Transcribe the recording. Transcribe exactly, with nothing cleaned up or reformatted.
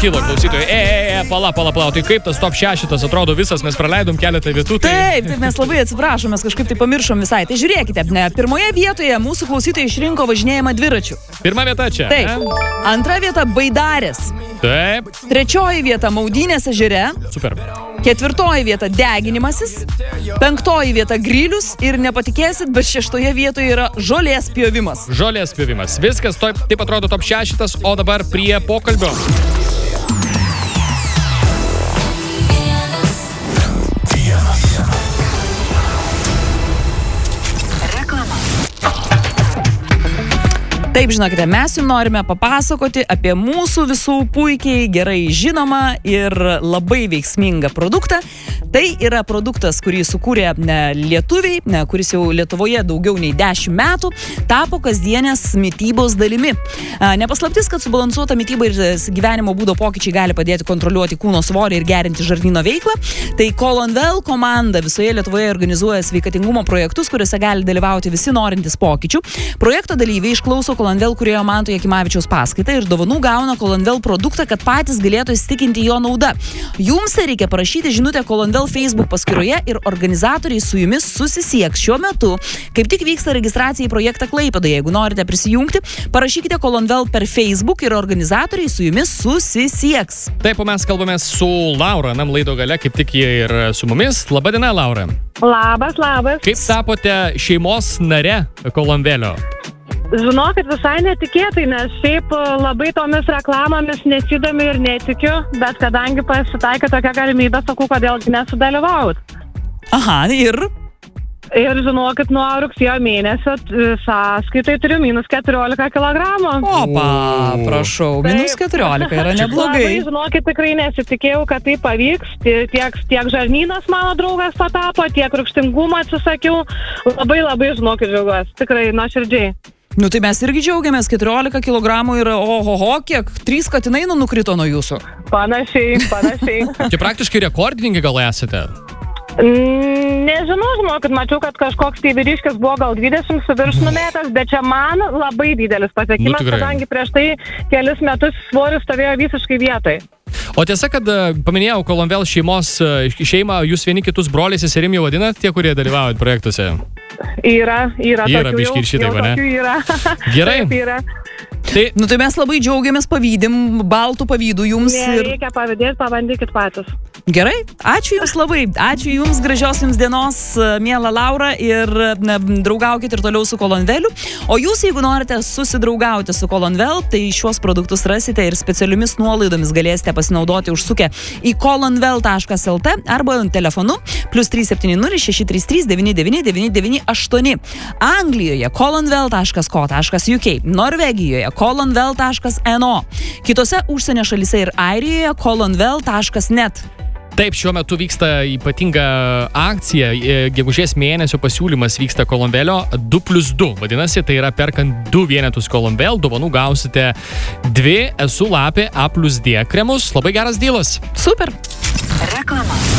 kilo klausytojai. E, e, e, pala, pala, pala. Tai kaip tas top šešitas atrodo visas, mes praleidom keletą vietų. Tai... Taip, taip, mes labai atsiprašom, mes kažkaip tai pamiršom visai. Tai žiūrėkite, ne, pirmoje vietoje mūsų klausytojai išrinko važinėjimą dviračiu. Pirma vieta čia. Taip. Ne? Antra vieta Baidarės. Taip. Trečioji vieta Maudynės ežere. Super. Ketvirtoji vieta deginimasis. Penktoji vieta grilius. Ir nepatikėsit, bet šeštoje vietoje yra žolės pjovimas. Žolės pjovimas. Viskas taip, taip atrodo top šešitas, o dabar prie pokalbio. Taip, žinokite, mes jums norime papasakoti apie mūsų visų puikiai gerai žinomą ir labai veiksmingą produktą. Tai yra produktas, kurį sukūrė ne, lietuviai, ne, kuris jau Lietuvoje daugiau nei dešimt metų tapo kasdienės mitybos dalimi. Nepaslaptis, kad subalansuota mityba ir gyvenimo būdo pokyčiai gali padėti kontroliuoti kūno svorį ir gerinti žarnyno veiklą. Tai Colonvel komanda visoje Lietuvoje organizuoja sveikatingumo projektus, kuriuose gali dalyvauti visi norintys pokyčių. Projekto dalyviai išklauso Colonvel kūrėjo Manto Jakimavičiaus paskaitą ir dovanų gauna Colonvel produktą, kad patys galėtų įsitikinti jo naudą. Jums reikia parašyti žinutę Colonvel Facebook paskyroje ir organizatoriai su jumis susisieks šiuo metu. Kaip tik vyksta registracija į projektą Klaipėdoje. Jeigu norite prisijungti, parašykite Colonvel per Facebook ir organizatoriai su jumis susisieks. Taip, o mes kalbame su Laura, nam laido gale, kaip tik jie ir su mumis. Labadiena, Laura. Labas, labas. Kaip tapote šeimos nare Colonvelio? Žinokit, visai netikėtai, nes šiaip labai tomis reklamomis nesidomiu ir netikiu, bet kadangi pasitaikė tokia galimybė, sakau, kodėl nesudalyvaut. Aha, ir? Ir žinokit, nuo rugsėjo mėnesio sąskaitai turiu minus keturiolika kilogramų. Opa, prašau, minus keturiolika yra neblogai. Labai, žinokit, tikrai nesitikėjau, kad tai pavyks. Tiek, tiek žarnynas mano draugas patapo, tiek rūgštingumą atsisakiau. Labai, labai, žinokit, džiaugiuosi. Tikrai, nuoširdžiai. Nu tai mes irgi džiaugiamės, keturiolika kilogramų yra, ohoho, kiek, trys katinai nukrito nuo jūsų. Panašiai, panašiai. Čia praktiškai rekordininkai gal esate? Mm, nežinau, žinokit, mačiau, kad kažkoks tai vyriškis buvo gal dvidešimt su virš numetas, bet čia man labai didelis pasiekimas, nu, kadangi prieš tai kelis metus svoris stovėjo visiškai vietoj. O tiesa, kad paminėjau Colonvel šeimos šeimą, jūs vieni kitus broliais seserim jau vadinat, tie, kurie dalyvaujat projektuose? Yra, yra, yra tokių biški ir šitai, jau, tokių yra. Gerai. Taip, yra. Tai... Nu tai mes labai džiaugiamės, pavydim, baltų pavydų jums. Nereikia ir... pavydėti, pabandykit patys. Gerai, ačiū jums labai, ačiū jums, gražios jums dienos, miela Laura, ir ne, draugaukit ir toliau su Colonveliu. O jūs, jeigu norite susidraugauti su Colonvel, tai šiuos produktus rasite ir specialiomis nuolaidomis galėsite pasinaudoti užsukę į colonvel taškas lt arba telefonu plius trys septyni nulis šeši trys trys devyni devyni devyni devyni aštuoni. Anglijoje colonvel taškas co taškas uk, Norvegijoje colonvel taškas no, kitose užsienio šalyse ir Airijoje colonvel taškas net. Taip, šiuo metu vyksta ypatinga akcija, gegužės mėnesio pasiūlymas vyksta Colonvelio du plius du. Vadinasi, tai yra perkant du vienetus Colonvel, dovanų gausite dvi Esu lapė A plus D kremus. Labai geras dylas. Super. Reklama.